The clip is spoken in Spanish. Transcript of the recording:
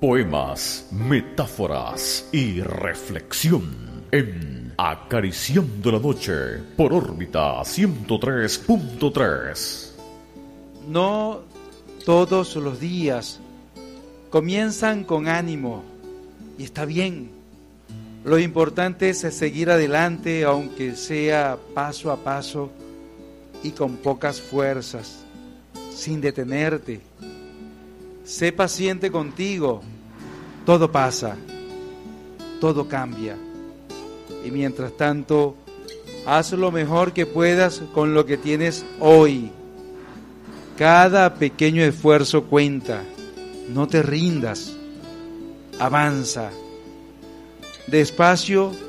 Poemas, metáforas y reflexión en Acariciando la Noche por órbita 103.3. No todos los días comienzan con ánimo y está bien. Lo importante es seguir adelante, aunque sea paso a paso y con pocas fuerzas, sin detenerte. Sé paciente contigo, todo pasa, todo cambia. Y mientras tanto, haz lo mejor que puedas con lo que tienes hoy. Cada pequeño esfuerzo cuenta, no te rindas, avanza. Despacio